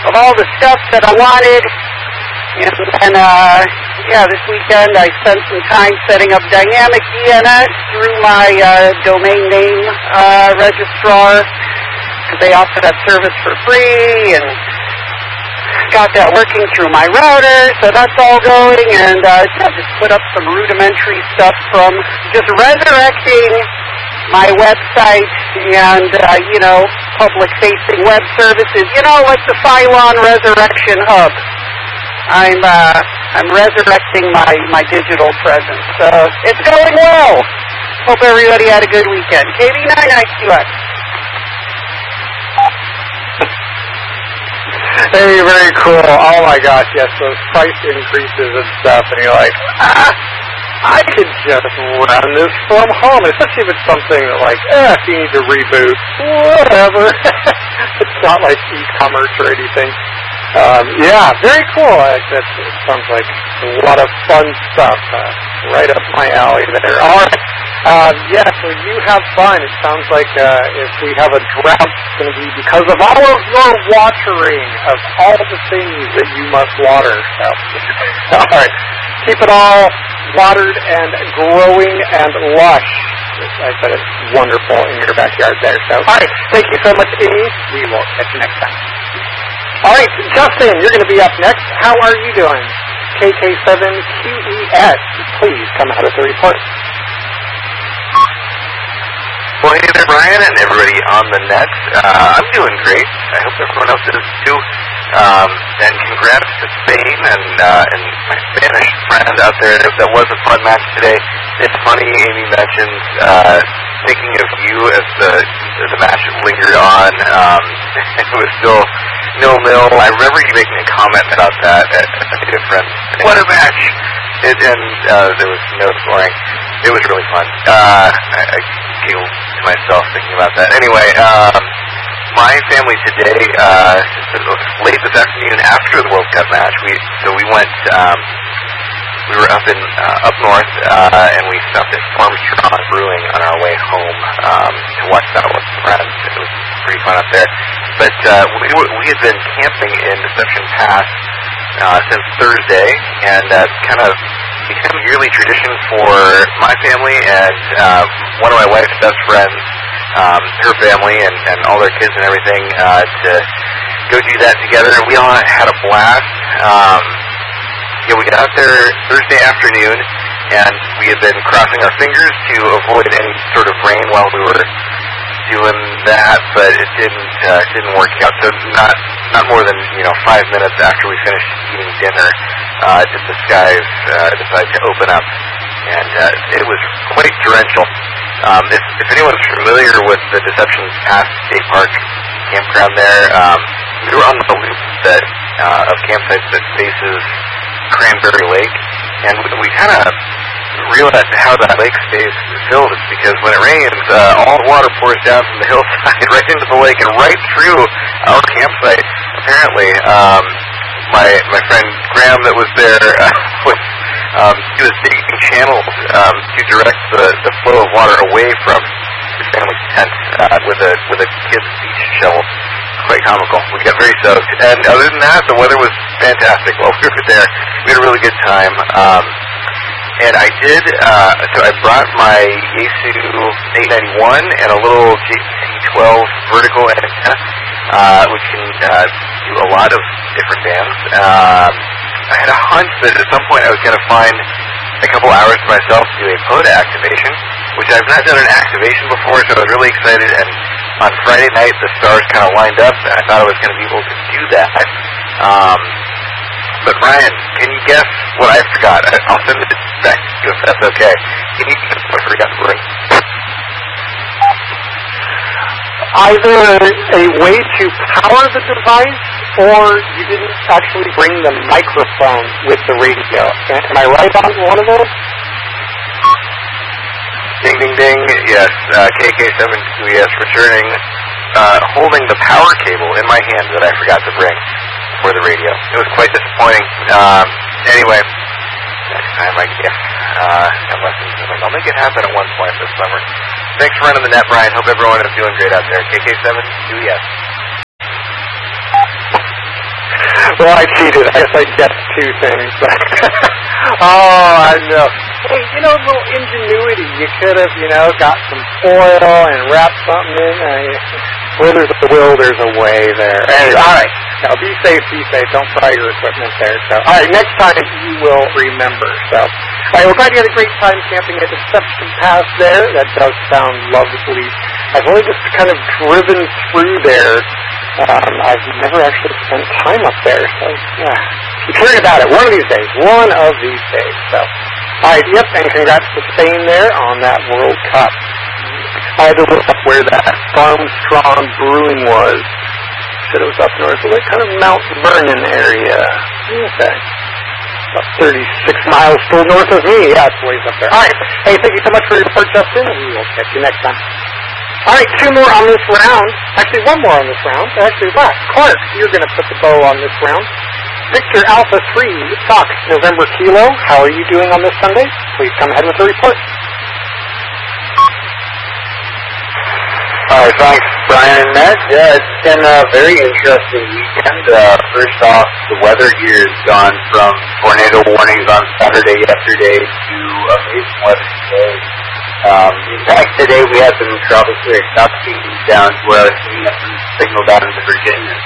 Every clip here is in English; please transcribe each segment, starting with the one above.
of all the stuff that I wanted. And this weekend I spent some time setting up dynamic DNS through my domain name registrar, because they offer that service for free, and got that working through my router, so that's all going, and just put up some rudimentary stuff from just resurrecting my website and, public-facing web services, like the Phylon Resurrection Hub. I'm resurrecting my digital presence. So it's going well. Hope everybody had a good weekend. KV9IQX. Hey, very cool. Oh my gosh, yes, those price increases and stuff, and you're like, I could just run this from home, especially if it's something that if you need to reboot, whatever. It's not like e-commerce or anything. Very cool. That sounds like a lot of fun stuff. Right up my alley there. All right. So you have fun. It sounds like if we have a drought, it's going to be because of all of your watering of all the things that you must water. So, all right. Keep it all watered and growing and lush. I said it's wonderful in your backyard there. So, all right. Thank you so much, Amy. We will catch you next time. All right, Justin, you're going to be up next. How are you doing? KK7QES, please come out of the report. Well, hey there, Brian, and everybody on the net. I'm doing great. I hope everyone else is too. And congrats to Spain and my Spanish friend out there. That was a fun match today. It's funny, Amy mentioned thinking of you as the match lingered on. It was still 0-0. I remember you making a comment about that at a different. What a match! And there was no scoring. It was really fun. I giggled to myself thinking about that. Anyway, my family today, late this afternoon after the World Cup match, we went. We were up north, and we stopped at Farmstrong Brewing on our way home to watch that with friends. It was pretty fun up there. But we had been camping in Deception Pass since Thursday, and kind of became a yearly tradition for my family and one of my wife's best friends, her family, and all their kids and everything, to go do that together. We all had a blast. We got out there Thursday afternoon, and we had been crossing our fingers to avoid any sort of rain while we were doing that, but it didn't work out. So not more than 5 minutes after we finished eating dinner, did the skies decide to open up, and it was quite torrential. If anyone's familiar with the Deception Pass State Park campground there, we were on the loop of campsites that faces Cranberry Lake, and we kind of realized how that lake stays filled. It's because when it rains, all the water pours down from the hillside right into the lake and right through our campsite. Apparently, my friend Graham that was there he was digging channels to direct the flow of water away from his family's tent with a kid's beach shovel. Quite comical. We got very soaked. And other than that, the weather was fantastic while we were there. We had a really good time. And I did, so I brought my Yaesu 891 and a little JC12 vertical antenna, which can do a lot of different bands. I had a hunch that at some point I was going to find a couple hours to myself to do a POTA activation, which I've not done an activation before, so I was really excited. And on Friday night, the stars kind of lined up, and I thought I was going to be able to do that. But Ryan, can you guess what I forgot? I'll send it back to you if that's okay. Can you guess what I forgot to bring? Either a way to power the device, or you didn't actually bring the microphone with the radio. Am I right on one of those? Ding, ding, ding. Yes, KK7QES returning, holding the power cable in my hand that I forgot to bring for the radio. It was quite disappointing. Anyway, next time I guess have lessons. I'll make it happen at one point this summer. Thanks for running the net, Brian. Hope everyone is doing great out there. KK7QES. Well, I cheated. I guess I guessed two things. Oh, I know. Hey, a little ingenuity. You could have, got some foil and wrapped something in. Where there's a will, there's a way there. Anyway, all right. Now, be safe, be safe. Don't fry your equipment there. So, all right, next time you will remember. So, all right, we're glad you had a great time camping at Deception Pass there. That does sound lovely. I've only just kind of driven through there. I've never actually spent time up there. So, yeah. Keep hearing about it. One of these days. So, all right, yep, and congrats to Spain there on that World Cup. I had to look up where that Armstrong Brewing was. Said it was up north of kind of Mount Vernon area. Okay. About 36 miles still north of me. Yeah, it's ways up there. All right. Hey, thank you so much for your support, Justin. We will catch you next time. All right, two more on this round. Actually, one more on this round. Actually, last. Clark, you're going to put the bow on this round. Victor Alpha 3, Fox November Kilo. How are you doing on this Sunday? Please come ahead with a report. All right, thanks, Brian and Matt. Yeah, it's been a very interesting weekend. First off, the weather here has gone from tornado warnings on Saturday yesterday to amazing weather today. In fact, today we had some stratospheric gusting down to where I was seeing a signal down into Virginia.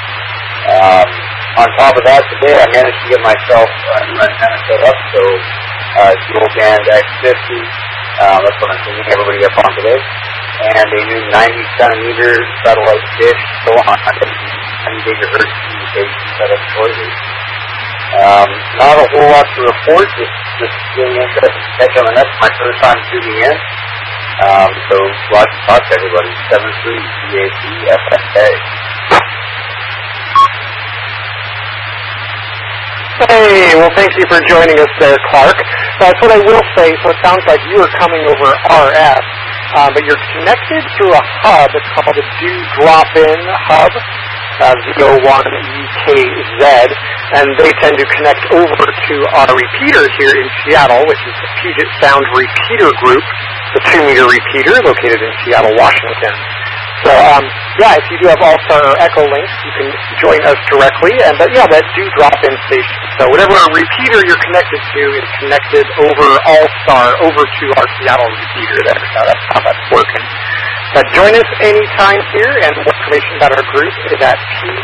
On top of that, today I managed to get myself a new antenna set up, so dual band X50, that's what I'm taking everybody up on today, and a new 90-centimeter satellite dish, so on 10 gigahertz communication set up shortly. Not a whole lot to report, just really interesting to catch on the net. My first time tuning in, so glad to talk to everybody. 73 CAC FSK. Hey, well, thank you for joining us there, Clark. That's what I will say. So it sounds like you are coming over RF, but you're connected through a hub. It's called a Do Drop-In Hub, V01UKZ, and they tend to connect over to our repeater here in Seattle, which is the Puget Sound Repeater Group, the 2-meter repeater located in Seattle, Washington. So, yeah, if you do have All-Star or Echo links, you can join us directly. But, yeah, that do drop-in station. So whatever repeater you're connected to is connected over All-Star, over to our Seattle repeater there. So that's how that's working. But join us anytime here, and more information about our group is at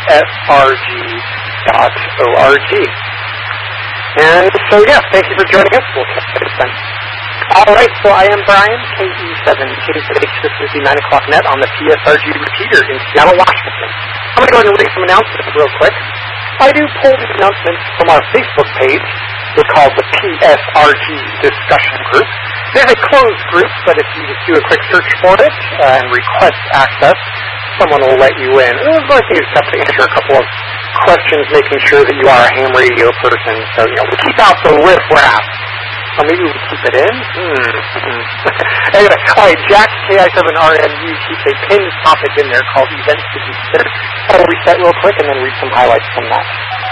psrg.org. And so, yeah, thank you for joining us. We'll catch you next time. All right, so I am Brian, KE7K6, this is the 9 o'clock net on the PSRG repeater in Seattle, Washington. I'm going to go ahead and read some announcements real quick. I do pull these announcements from our Facebook page. It's called the PSRG Discussion Group. There's a closed group, but if you just do a quick search for it and request access, someone will let you in. And the only thing is to answer a couple of questions, making sure that you are a ham radio person. So, we keep out the riff-raff. Or maybe we keep it in? Anyway, all right, Jack, KI7RMU, keeps a pinned topic in there called Events to Consider. I'll reset real quick and then read some highlights from that.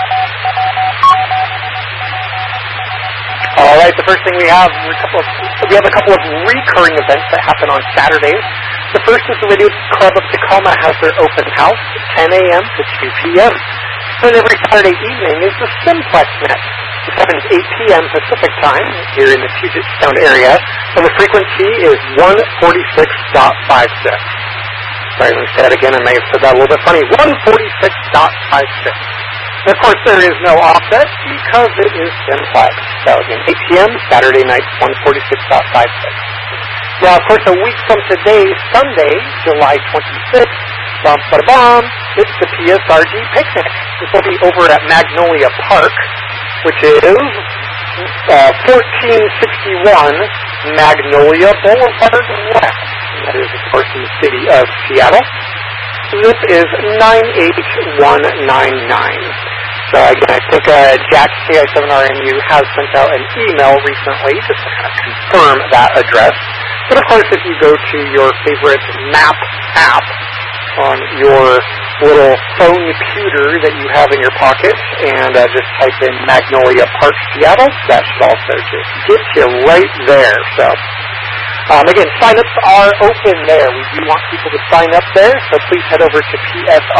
All right, the first thing we have a couple of recurring events that happen on Saturdays. The first is the Radio Club of Tacoma has their open house, 10 a.m. to 2 p.m. Then every Saturday evening is the Simplex Net, 7 to 8 p.m. Pacific Time here in the Puget Sound area, and the frequency is 146.56. Sorry, let me say that again. I may have said that a little bit funny. 146.56. And of course, there is no offset because it is Simplex. So again, 8 p.m. Saturday night, 146.56. Now, of course, a week from today, Sunday, July 26th, it's the PSRG picnic. This will be over at Magnolia Park, which is 1461 Magnolia Boulevard West. That is, of course, in the city of Seattle. Zip is 98199. So again, I think Jack KI7RMU has sent out an email recently just to kind of confirm that address. But of course, if you go to your favorite map app on your little phone computer that you have in your pocket and just type in Magnolia Park, Seattle, that should also just get you right there. So again, sign-ups are open there. We do want people to sign up there, so please head over to PSRG.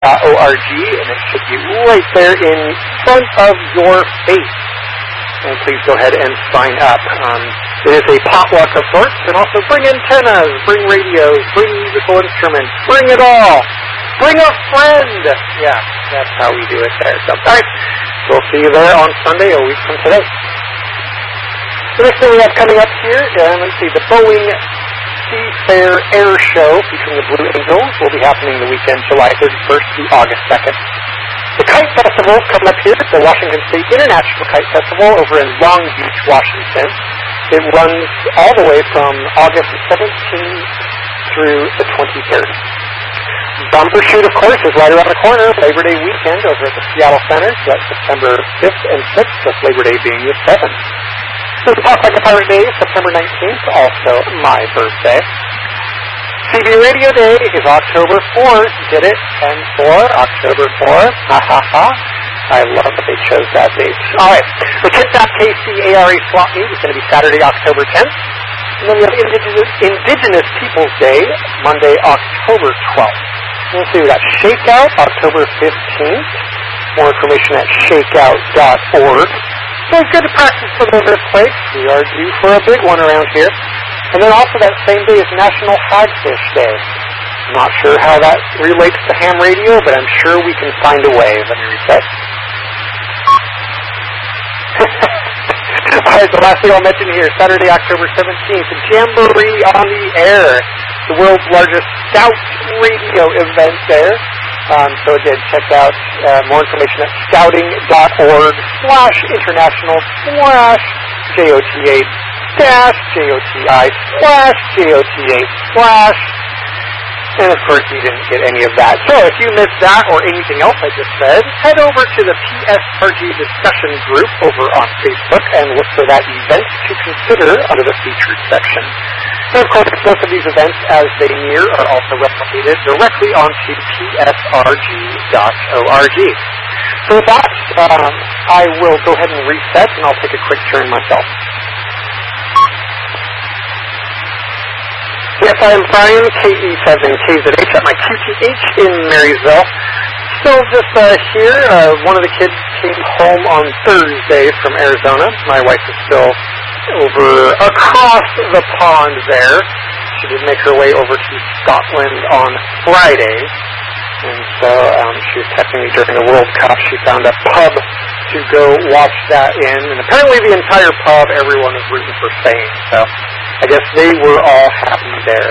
and it should be right there in front of your face. And please go ahead and sign up. It is a potluck of sorts, and also bring antennas, bring radios, bring musical instruments, bring it all. Bring a friend. Yeah, that's how we do it there. So, all right, we'll see you there on Sunday, a week from today. The next thing we have coming up here, let's see, the Boeing Seafair Air Show featuring the Blue Angels will be happening the weekend July 31st through August 2nd. The Kite Festival is coming up here at the Washington State International Kite Festival over in Long Beach, Washington. It runs all the way from August 17th through the 23rd. Bumper Shoot, of course, is right around the corner, Labor Day weekend over at the Seattle Center. So that's September 5th and 6th, with Labor Day being the 7th. So the Talk Like a Pirate Day, September 19th, also my birthday. CB Radio Day is October 4th. Get it? And 4, October 4. Ha ha ha. I love that they chose that date. All right. The Kitsap KCARA Swap Meet is going to be Saturday, October 10th. And then we have Indigenous Peoples Day, Monday, October 12th. Let's see, we got Shakeout, October 15th. More information at shakeout.org. So it's good to practice for the earthquakes. We are due for a big one around here. And then also that same day is National Hagfish Day. I'm not sure how that relates to ham radio, but I'm sure we can find a way. Let me reset. All right, the last thing I'll mention here, Saturday, October 17th, Jamboree on the Air, the world's largest Scout radio event there. So again, check out more information at scouting.org/international/JOTA-JOTI/JOTA/. And of course, you didn't get any of that. So if you missed that or anything else I just said, head over to the PSRG discussion group over on Facebook and look for that event to consider under the featured section. And of course, both of these events, as they near, are also replicated directly onto psrg.org. So with that, I will go ahead and reset, and I'll take a quick turn myself. Yes, I am Brian, KE7KZH at my QTH in Marysville. Still just here. One of the kids came home on Thursday from Arizona. My wife is still over across the pond there. She did make her way over to Scotland on Friday. And so she was texting me during the World Cup. She found a pub to go watch that in. And apparently the entire pub, everyone was rooting for Spain. So I guess they were all happy there.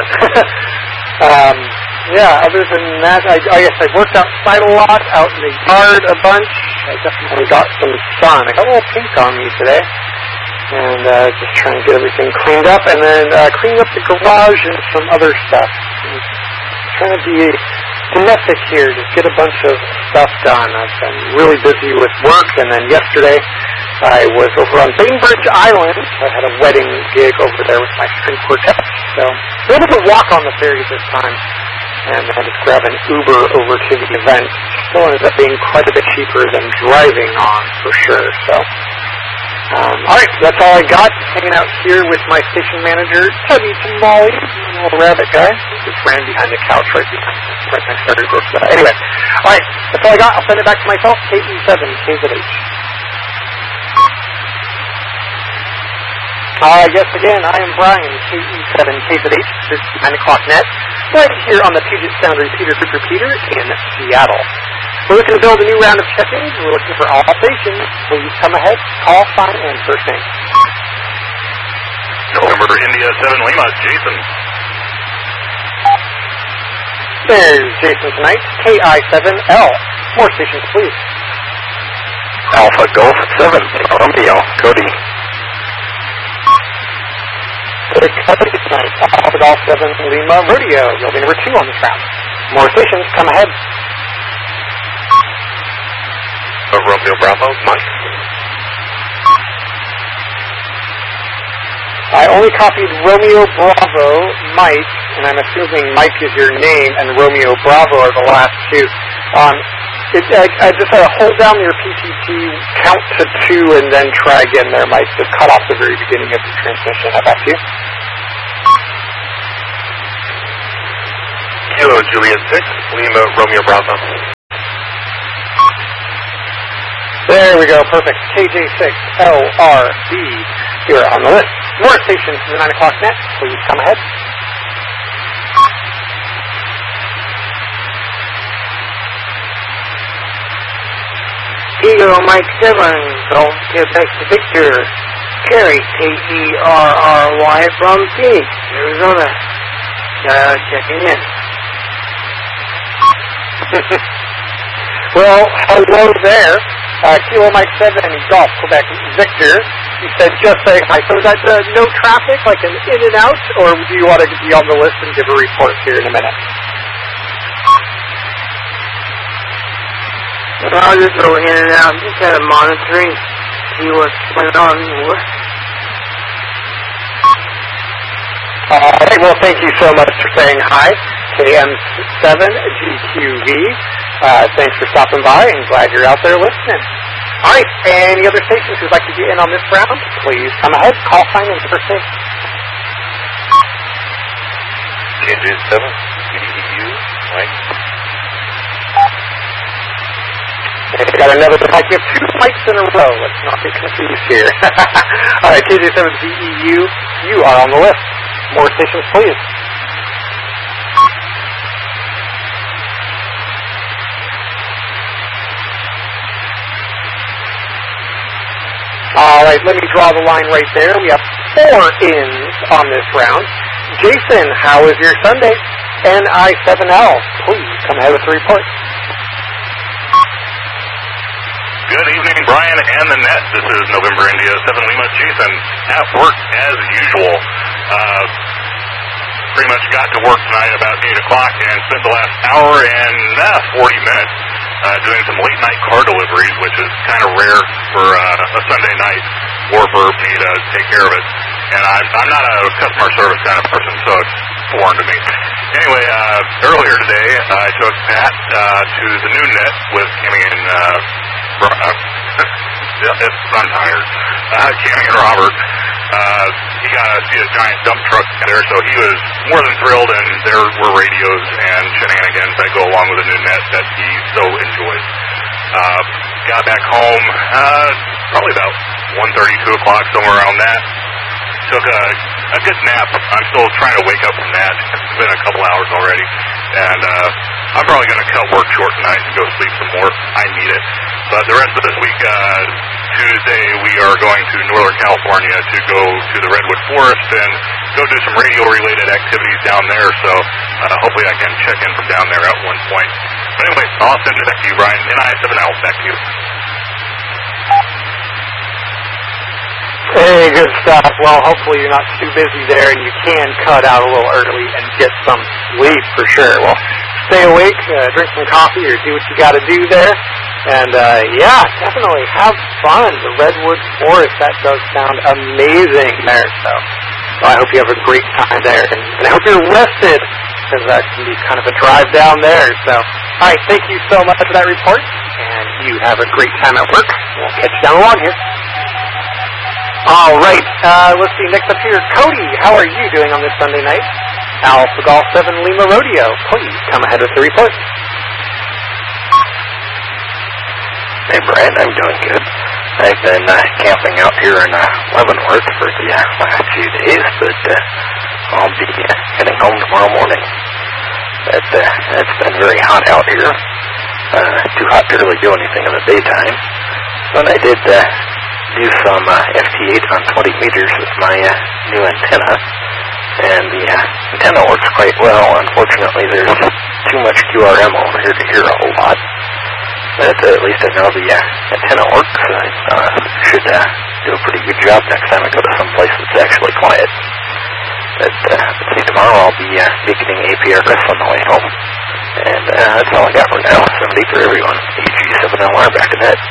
Yeah, other than that, I guess I worked outside a lot, out in the yard a bunch. I definitely got some sun. I got a little pink on me today. And just trying to get everything cleaned up. And then cleaning up the garage and some other stuff. And trying to be domestic here, just get a bunch of stuff done. I've been really busy with work. And then yesterday, I was over on Bainbridge Island. I had a wedding gig over there with my string quartet. So I was able to walk on the ferry this time. And I just grab an Uber over to the event. Still ended up being quite a bit cheaper than driving on, for sure. So, all right, that's all I got. Hanging out here with my station manager, Tubby Tamale, little rabbit guy. Just ran behind the couch right next to this. Anyway, all right, that's all I got. I'll send it back to myself, KE7KZH. Yes, again, I am Brian, KE7KZH, this is 9 o'clock net, right here on the Puget Sound Repeater in Seattle. We're looking to build a new round of check-ins. We're looking for all stations. Please come ahead, call, sign, and first name. November India 7 Lima, Jason. There's Jason tonight, KI7L. More stations, please. Alpha Golf 7, Romeo, Cody. Cody tonight, Alpha Golf 7 Lima, Rodeo. You'll be number 2 on this round. More stations, come ahead. Romeo Bravo, Mike. I only copied Romeo Bravo, Mike, and I'm assuming Mike is your name, and Romeo Bravo are the last two. I just had to hold down your PTT, count to 2, and then try again there, Mike. Just cut off the very beginning of the transmission. How about you? Kilo Juliet 6, Lima Romeo Bravo. There we go, perfect. KJ6LRB, you're on the list. More stations to the 9 o'clock net, please come ahead. Eagle Mike 7, don't get back to Victor. Kerry, K-E-R-R-Y from Phoenix, Arizona. Checking in. Well, hello there. Kilo Mike 7, Golf, Quebec, Victor. You said just say hi. So is that no traffic, like an in and out, or do you want to be on the list and give a report here in a minute? I'll just go in and out, just kind of monitoring, see what's going on. All right, well, thank you so much for saying hi. KM7GQV, thanks for stopping by, and glad you're out there listening. All right, any other stations who'd like to get in on this round, please come ahead, call sign in for station. KJ7, BDU, Mike. And we got another mic. You have 2 mics in a row. Let's not get confused here. All right, KJ7DEU, you are on the list. More stations, please. All right, let me draw the line right there. We have 4 ins on this round. Jason, how is your Sunday? NI7L, please come ahead with the report. Good evening, Brian and the net. This is November India 7 Lima Jason at work as usual. Pretty much got to work tonight about 8 o'clock and spent the last hour and 40 minutes doing some late night car deliveries, which is kind of rare for a Sunday night or for me to take care of it. And I'm not a customer service kind of person, so it's foreign to me. Anyway, earlier today I took Pat to the new net with Kimmy and I'm tired. Kimmy and Robert. He got to see a giant dump truck there, so he was more than thrilled, and there were radios and shenanigans that go along with a new net that he so enjoys. Got back home probably about 1:30, 2 o'clock, somewhere around that. Took a good nap. I'm still trying to wake up from that. It's been a couple hours already, and I'm probably going to cut work short tonight and go sleep some more. I need it. But the rest of this week, Tuesday, we are going to Northern California to go to the Redwood Forest and go do some radio-related activities down there. So hopefully I can check in from down there at one point. But anyway, I'll send it back to you, Brian. NI7L, back to you. Hey, good stuff. Well, hopefully you're not too busy there and you can cut out a little early and get some sleep for sure. Well, stay awake, drink some coffee, or do what you got to do there. And, yeah, definitely have fun. The Redwood Forest, that does sound amazing there. So I hope you have a great time there. And I hope you're rested, because that can be kind of a drive down there. So, all right, thank you so much for that report. And you have a great time at work. We'll catch you down the line here. All right, let's see, next up here, Cody, how are you doing on this Sunday night? Alpha Golf 7 Lima Rodeo, please come ahead with the report. Hey, Brian, I'm doing good. I've been camping out here in Leavenworth for the last few days, but I'll be heading home tomorrow morning. It's been very hot out here. Too hot to really do anything in the daytime. But I did do some FT8 on 20 meters with my new antenna, and the antenna works quite well. Unfortunately, there's too much QRM over here to hear a whole lot, but at least I know the antenna works. I should do a pretty good job next time I go to some place that's actually quiet. But see, tomorrow I'll be getting APRS on the way home, and that's all I got for now. 70 for everyone. AG7LR back to net.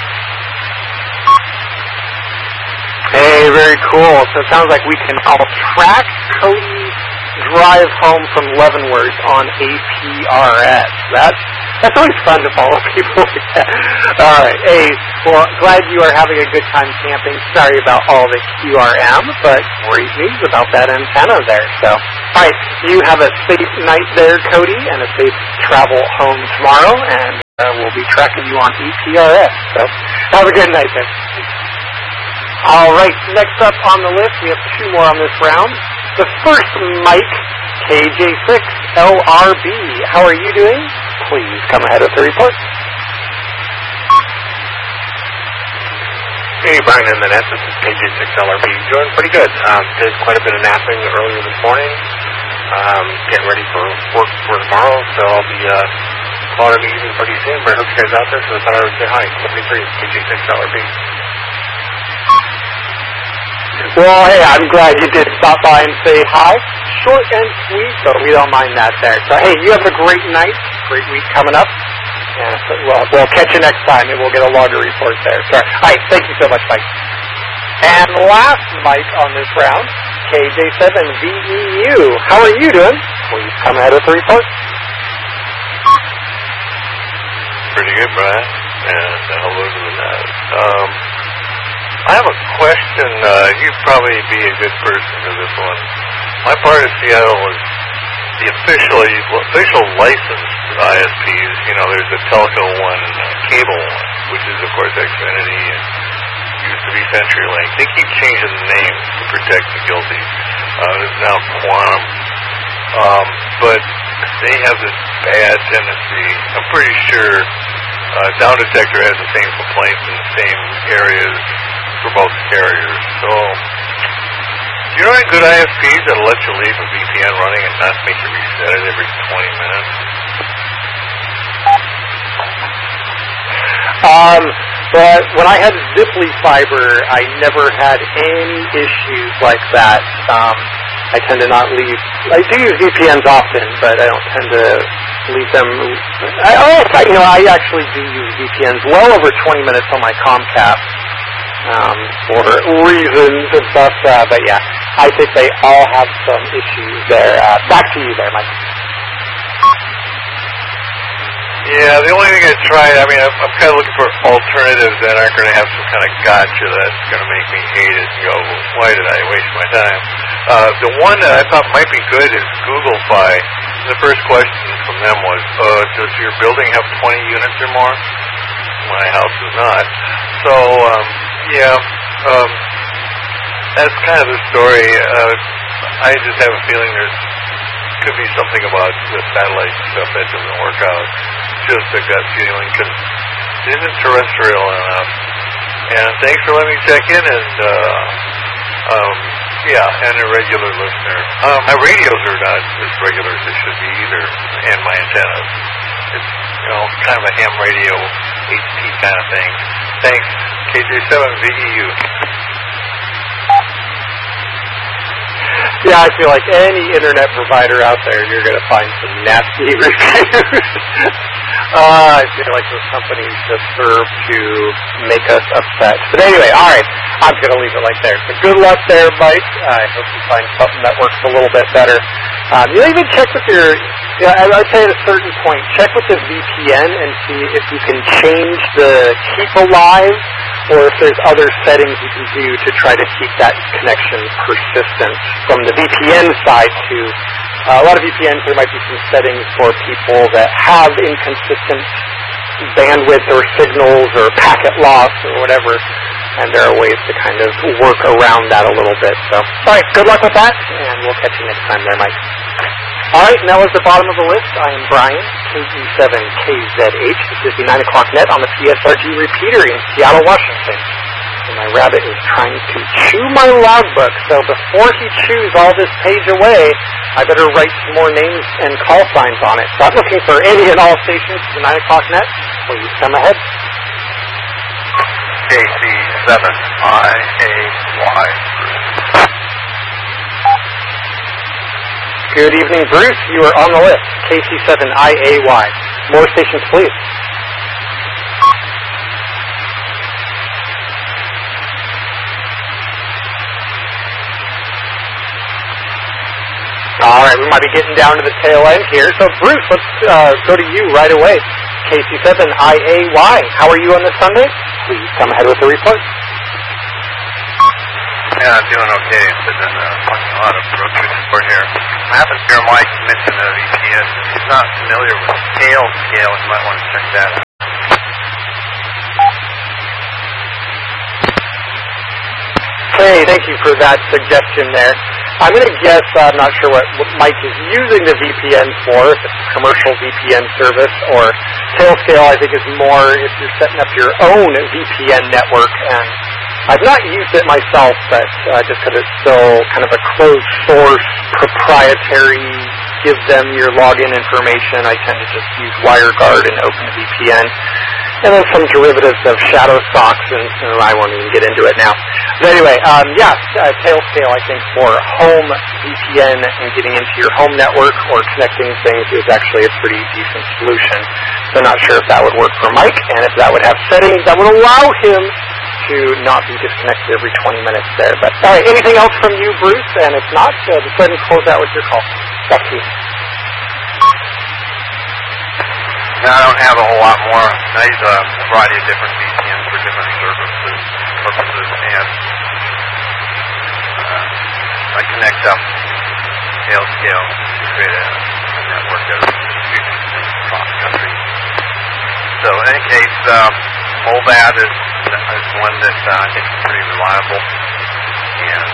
Hey, very cool. So it sounds like we can all track Cody's drive home from Leavenworth on APRS. That's always fun to follow people. All right. Hey, well, glad you are having a good time camping. Sorry about all the QRM, but great news about that antenna there. So, all right, you have a safe night there, Cody, and a safe travel home tomorrow, and we'll be tracking you on APRS. So Have a good night, then. All right, next up on the list, we have two more on this round. The first, Mike, KJ6LRB. How are you doing? Please come ahead with the report. Hey, Brian and the Nets, this is KJ6LRB. Doing pretty good. Did quite a bit of napping earlier this morning. Getting ready for work for tomorrow, so I'll be calling the evening pretty soon. But I hope you guys out there, so I thought I would say hi. 73, KJ6LRB. Well, hey, I'm glad you did stop by and say hi. Short and sweet, but we don't mind that there. So, hey, you have a great night, great week coming up. And we'll catch you next time, and we'll get a longer report there. So, all right, thank you so much, Mike. And last Mike on this round, KJ7VEU. How are you doing? Please come ahead with the report. Pretty good, Brian. And hello to the Nets. I have a question. You'd probably be a good person for this one. My part of Seattle is the official licensed ISPs. You know, there's a telco one and a cable one, which is, of course, Xfinity and used to be CenturyLink. They keep changing the names to protect the guilty. It's now Quantum. But they have this bad tendency. I'm pretty sure Down Detector has the same complaints in the same areas for both carriers. So, you know any good ISPs that'll let you leave a VPN running and not make you reset it every 20 minutes? But when I had Ziply Fiber, I never had any issues like that. I tend to not leave. I do use VPNs often, but I don't tend to leave them. I actually do use VPNs well over 20 minutes on my Comcast for reasons and stuff. But yeah, I think they all have some issues there. Back to you there, Mike. Yeah, the only thing I tried, I'm kind of looking for alternatives that aren't going to have some kind of gotcha that's going to make me hate it and go, why did I waste my time? The one that I thought might be good is GoogleFi. The first question from them was, does your building have 20 units or more? My house does not. So, that's kind of the story. I just have a feeling there's could be something about the satellite stuff that doesn't work out. Just a gut feeling, because it isn't terrestrial enough. And thanks for letting me check in, and and a regular listener. My radios are not as regular as they should be either, and my antennas. It's, kind of a ham radio, HP kind of thing. Thanks, KJ7VEU. Yeah, I feel like any internet provider out there, you're going to find some nasty reviews. I feel like those companies just serve to make us upset. But anyway, all right, I'm going to leave it like there. So good luck there, Mike. I hope you find something that works a little bit better. You'll even check with your, I'd say at a certain point, check with the VPN and see if you can change the keep alive, or if there's other settings you can do to try to keep that connection persistent. From the VPN side to a lot of VPNs, there might be some settings for people that have inconsistent bandwidth or signals or packet loss or whatever, and there are ways to kind of work around that a little bit. So, all right, good luck with that, and we'll catch you next time there, Mike. All right, now at the bottom of the list, I am Brian, KE7KZH. This is the 9 o'clock net on the PSRG repeater in Seattle, Washington. And my rabbit is trying to chew my logbook, so before he chews all this page away, I better write some more names and call signs on it. So I'm looking for any and all stations to the 9 o'clock net. Please come ahead. KC7IAY. Good evening, Bruce. You are on the list. KC7IAY. More stations, please. All right, we might be getting down to the tail end here. So, Bruce, let's go to you right away. KC7IAY. How are you on this Sunday? Please come ahead with the report. Yeah, I'm doing okay. But then a lot of grocery support here. I happen to hear Mike mention the VPN. If he's not familiar with Tailscale, you might want to check that out. Hey, thank you for that suggestion there. I'm going to guess, I'm not sure what Mike is using the VPN for, if it's a commercial VPN service, or Tailscale I think is more if you're setting up your own VPN network. And I've not used it myself, but just because it's still kind of a closed source, proprietary, give them your login information, I tend to just use WireGuard and OpenVPN. And then some derivatives of ShadowSox, and I won't even get into it now. But anyway, Tailscale, I think, for home VPN and getting into your home network or connecting things is actually a pretty decent solution. So I'm not sure if that would work for Mike, and if that would have settings that would allow him to not be disconnected every 20 minutes there. But all right, anything else from you, Bruce? And if not, just go ahead and close out with your call. Back to you. No, I don't have a whole lot more. I use a variety of different VPNs for different purposes, and I connect up Tailscale to create a network of distribution across the country. So in any case, Molvad is one that I think is pretty reliable, and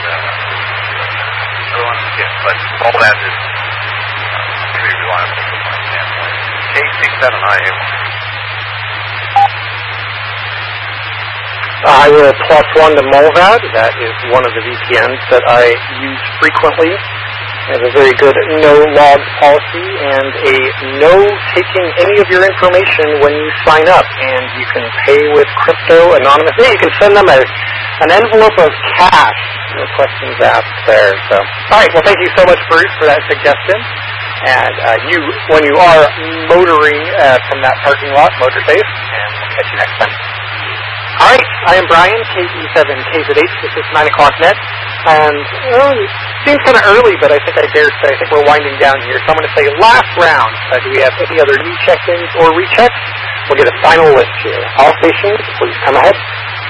but Molvad is pretty reliable from my standpoint. K67IA1. I will plus one to Molvad. That is one of the VPNs that I use frequently. It has a very good no-logs policy and a no taking any of your information when you sign up. And you can pay with crypto anonymously. You can send them an envelope of cash. No questions asked there. So, all right. Well, thank you so much, Bruce, for that suggestion. And when you are motoring from that parking lot, motor safe, and we'll catch you next time. All right, I am Brian, KE7KZ8. This is 9 o'clock net. And it seems kind of early, but I think I dare say, I think we're winding down here. So I'm going to say last round. Do we have any other new check-ins or rechecks? We'll get a final list here. All stations, please come ahead.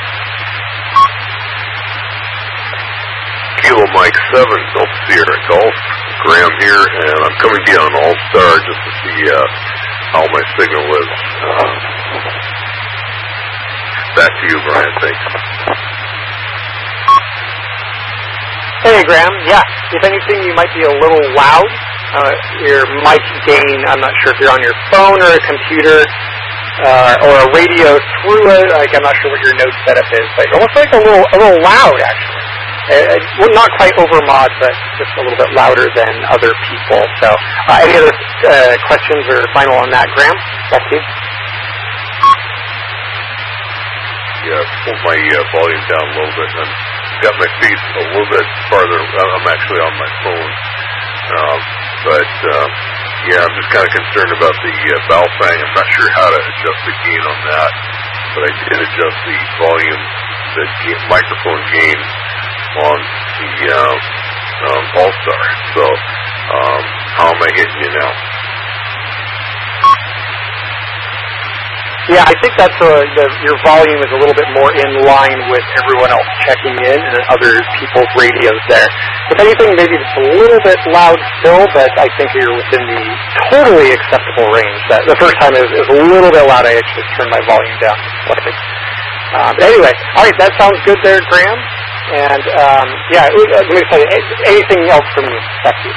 Kilo Mike 7, Delta Sierra Golf. Graham here, and I'm coming to you on All-Star just to see how my signal is. Back to you, Brian. Thanks. Hey, Graham. Yeah, if anything, you might be a little loud. Your mic gain, I'm not sure if you're on your phone or a computer or a radio through it. I'm not sure what your node setup is, but it looks like a little loud, actually. Well, not quite over mod, but just a little bit louder than other people. So, any other questions or final on that, Graham? Back to you. Yeah, pull my volume down a little bit, and got my feet a little bit farther. I'm actually on my phone, yeah, I'm just kind of concerned about the Baofeng. I'm not sure how to adjust the gain on that, but I did adjust the volume, the microphone gain on the All-Star. So, how am I hitting you now? Yeah, I think that's your volume is a little bit more in line with everyone else checking in and other people's radios there. If anything, maybe it's a little bit loud still, but I think you're within the totally acceptable range. The first time it was a little bit loud. I actually turned my volume down slightly. Anyway, all right, that sounds good there, Graham. And, yeah, let me tell you, anything else from you? Back to you.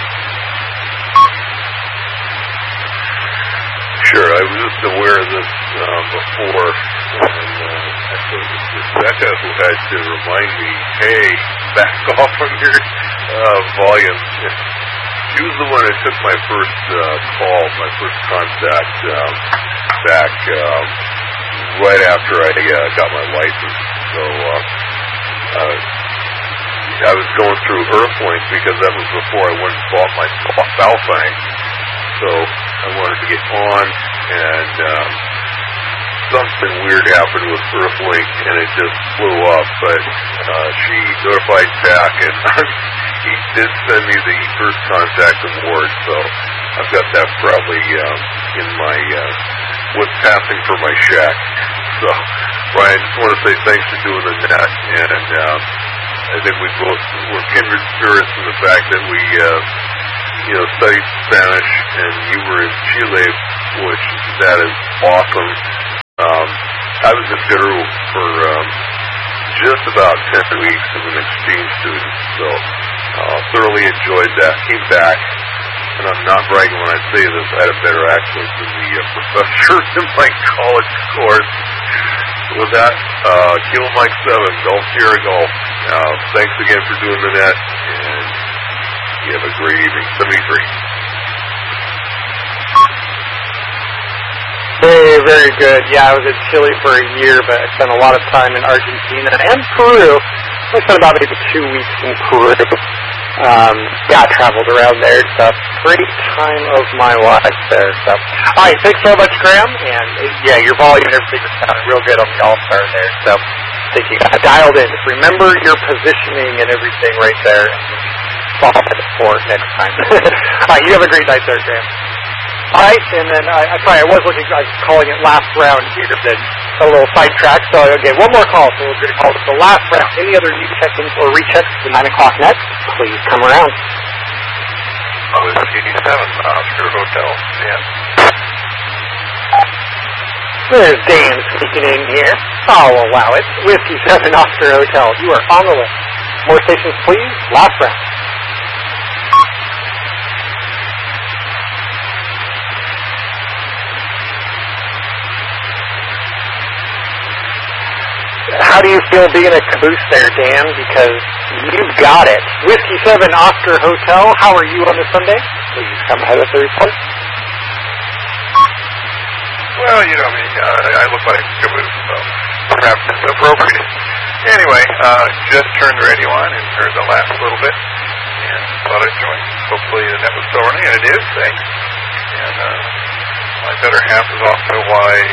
Sure, I was just aware of this before, and Becca who had to remind me, hey, back off on your volume. She was the one who took my first call, my first contact back right after I got my license. So I was going through Earthlink because that was before I went and bought my Baofeng. So I wanted to get on, and something weird happened with Earthlink, and it just blew up. But she notified back, and he did send me the first contact award. So I've got that probably in my what's passing for my shack. So Brian, just want to say thanks for doing the net, and I think we both were kindred spirits in the fact that we studied Spanish, and you were in Chile, which that is awesome. I was in Peru for just about 10 weeks as an exchange student. So thoroughly enjoyed that. Came back, and I'm not bragging when I say this, I had a better accent than the professor in my college course. With that, Kilo Mike 7, Golf Sierra Golf. Thanks again for doing the net, and you have a great evening. 73. Very, very good. Yeah, I was in Chile for a year, but I spent a lot of time in Argentina and Peru. I spent about maybe 2 weeks in Peru. I traveled around there. It's a great time of my life there. So, all right, thanks so much, Graham. And yeah, your volume and everything was sounding real good on the All-Star there. So, I think you got dialed in. Just remember your positioning and everything right there. Follow it for next time. All right, you have a great night there, Graham. All right, and then I was calling it last round here, then a little sidetrack. So again, one more call. So we're going to call it the last round. Any other new check-ins or rechecks to 9 o'clock next, please come around. Whiskey 7, Oscar Hotel. Yeah. There's Dan speaking in here. I'll allow it. Whiskey 7, Oscar Hotel. You are on the list. More stations, please. Last round. How do you feel being a caboose there, Dan? Because you've got it. Whiskey 7, Oscar Hotel. How are you on this Sunday? Please come ahead with the report. Well, you know me. I look like a caboose, so perhaps it's appropriate. Anyway, just turned the radio on and heard the last little bit, and thought I'd join. Hopefully the net was still running, and it is, thanks. And my better half is off to Hawaii.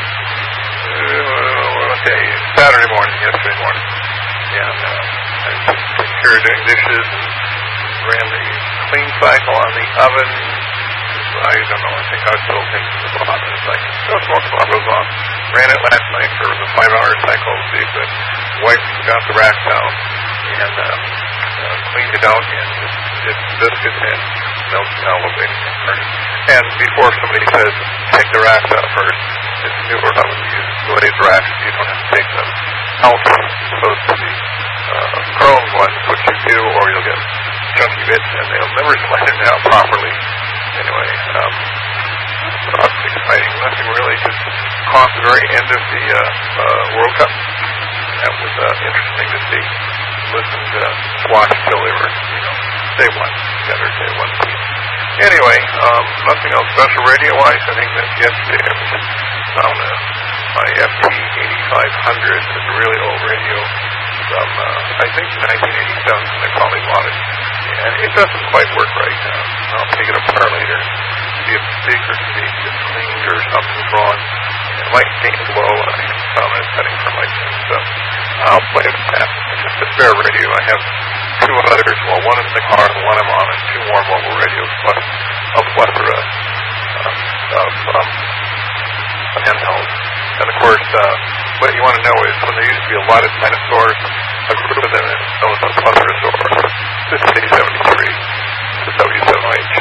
Saturday morning, yesterday morning. And I took care of doing dishes and ran the clean cycle on the oven. I don't know, I think I was still thinking the pot. It's like, smoke alarm goes on. Ran it last night for the 5-hour cycle to see if the wife got the racks out. And cleaned it out and just did some biscuits and milk and elevated and furnace. And before somebody says, take the racks out first, it's newer oven to use glazed racks. You don't have to take them out as opposed to the chrome ones, which you do, or you'll get chunky bits and they'll never slide it out properly. Anyway, that's exciting. Nothing really. Just caught the very end of the World Cup. That was interesting to see. Listened to watch until they were, they won. Together, they won the team. Anyway, nothing else special radio-wise. I think that yesterday I was found my FT8500. It's a really old radio from, I think, 1987, and they probably bought it. And it doesn't quite work right now. I'll take it apart later, see if the speaker gets cleaned or something's wrong. It might gain low, and I found a setting for my team. So I'll play with that. It's just a spare radio. I have 2 others. Well, one in the car and one I'm on, and 2 more mobile radios, plus a plethora of handhelds. And of course, what you want to know is when there used to be a lot of dinosaurs, a group of them is known as a pletherosaurus. This is A73, the W7H.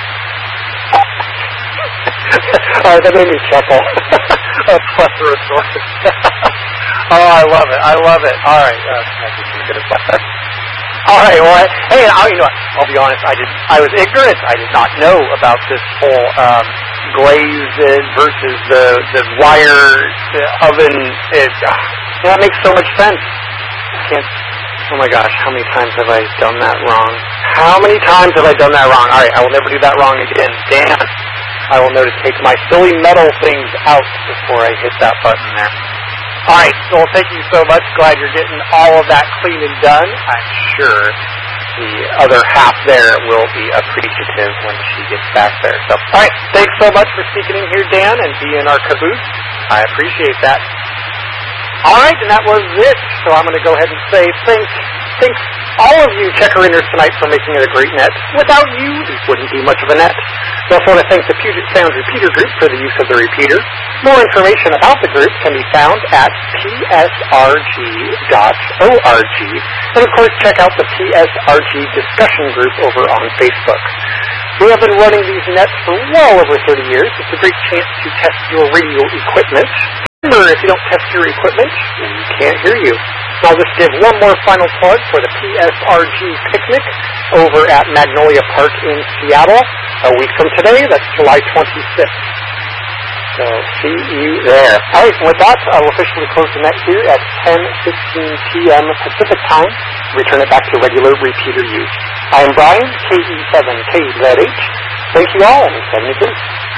That made me chuckle. A pletherosaurus. Oh, I love it. I love it. All right. All right. Well, hey, you know what? I'll be honest. I was ignorant. I did not know about this whole glazed versus the wire oven. That makes so much sense. I can't. Oh my gosh, how many times have I done that wrong? How many times have I done that wrong? All right, I will never do that wrong again. Damn. I will know to take my silly metal things out before I hit that button there. All right, well, thank you so much. Glad you're getting all of that clean and done. I'm sure the other half there will be appreciative when she gets back there. So, all right, thanks so much for speaking in here, Dan, and being our caboose. I appreciate that. All right, and that was it. So I'm going to go ahead and say thanks all of you checker-inners tonight for making it a great net. Without you, it wouldn't be much of a net. We also want to thank the Puget Sound Repeater Group for the use of the repeater. More information about the group can be found at psrg.org. And of course, check out the PSRG discussion group over on Facebook. We have been running these nets for well over 30 years. It's a great chance to test your radio equipment. Remember, if you don't test your equipment, we can't hear you. I'll just give one more final plug for the PSRG picnic over at Magnolia Park in Seattle a week from today. That's July 26th. So see you there. All right, and with that, I will officially close the net here at 10:15 p.m. Pacific time. Return it back to regular repeater use. I am Brian, KE7KZH. Thank you all, and 73.